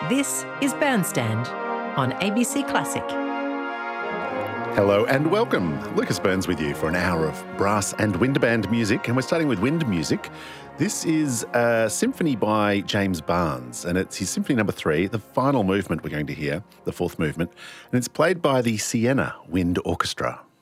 This is Bandstand on ABC Classic. Hello and welcome. Lucas Burns with you for an hour of brass and wind band music, and we're starting with wind music. This is a symphony by James Barnes, and it's his Symphony No. 3, the final movement we're going to hear, the fourth movement, and it's played by the Siena Wind Orchestra.